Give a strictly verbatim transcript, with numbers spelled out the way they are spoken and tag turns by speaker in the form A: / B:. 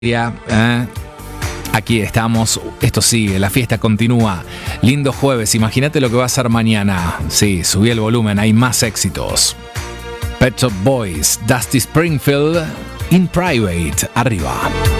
A: ¿eh? Aquí estamos, esto sigue, la fiesta continúa. Lindo jueves, imagínate lo que va a ser mañana. Sí, subí el volumen, hay más éxitos. Pet Shop Boys, Dusty Springfield, In Private, arriba.